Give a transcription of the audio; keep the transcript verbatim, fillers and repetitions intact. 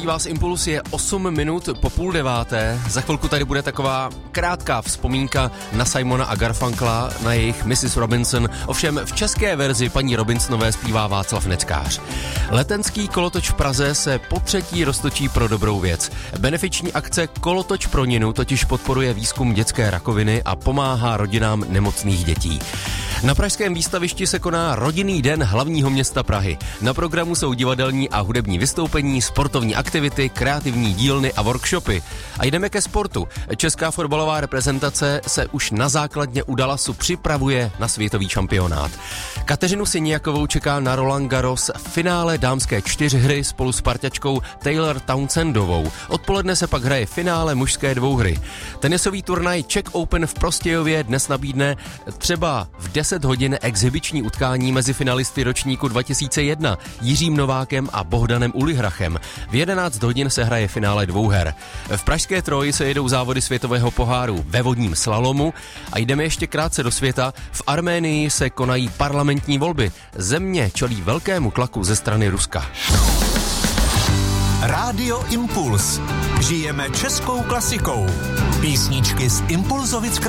Zdravím vás, Impuls je osm minut po půl deváté. Za chvilku tady bude taková krátká vzpomínka na Simona a Garfunkla, na jejich missus Robinson. Ovšem v české verzi paní Robinsonové zpívá Václav Neckář. Letenský kolotoč v Praze se po třetí roztočí pro dobrou věc. Benefiční akce Kolotoč pro Ninu totiž podporuje výzkum dětské rakoviny a pomáhá rodinám nemocných dětí. Na pražském výstavišti se koná rodinný den hlavního města Prahy. Na programu jsou divadelní a hudební vystoupení, sportovní aktivity, kreativní dílny a workshopy. A jdeme ke sportu. Česká fotbalová reprezentace se už na základně u Dallasu připravuje na světový šampionát. Kateřinu Siniakovou čeká na Roland Garros finále dámské čtyřhry spolu s parťačkou Taylor Townsendovou. Odpoledne se pak hraje finále mužské dvouhry. Tenisový turnaj Czech Open v Prostějově dnes nabídne třeba v deset hodin exhibiční utkání mezi finalisty ročníku dva tisíce jedna Jiřím Novákem a Bohdanem Ulihrachem. V jedenáct hodin se hraje finále dvouher. V pražské Troji se jedou závody světového poháru ve vodním slalomu a jdeme ještě krátce do světa. V Arménii se konají parlamentní volby. Země čelí velkému tlaku ze strany Ruska. Rádio Impuls. Žijeme českou klasikou. Písničky z Impulzovic